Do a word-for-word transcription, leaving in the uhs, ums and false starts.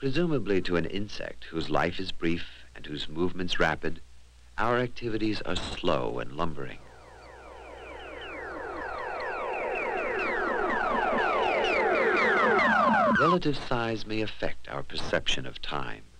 Presumably to an insect whose life is brief and whose movements rapid, our activities are slow and lumbering. Relative size may affect our perception of time.